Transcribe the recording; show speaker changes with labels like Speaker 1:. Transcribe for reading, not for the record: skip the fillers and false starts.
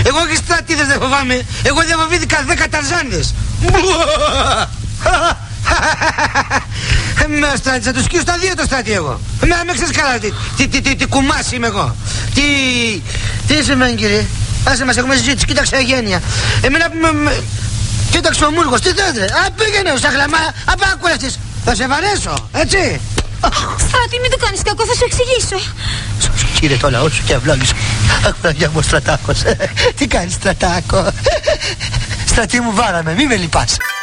Speaker 1: Εγώ και στρατίδες δεν φοβάμαι. Εγώ δεν φοβήθηκα 10 ταρζάνιδες. Με στράτη, θα τους σκύω στα 2 το στράτη εγώ. Με ξέρεις καλά τι κουμάς είμαι εγώ. Τι σημαίνει κύριε? Άσε μας, έχουμε συζήτηση, κοίταξε αγένεια. Εμένα κοίταξε ο Μούργος, τι θέλετε? Πήγαινε στα χλαμά, άκουρα αυτής. Θα σε βαρέσω, έτσι.
Speaker 2: Στράτη, μην του κάνεις κακό, θα σου εξηγήσω.
Speaker 1: Κύριε το λαό σου και αυλόγησο. Αχ, Παναγιά μου, Στρατάκος. Τι κάνεις, Στρατάκο? Στρατή μου, βάραμε, μη με λυπάσαι.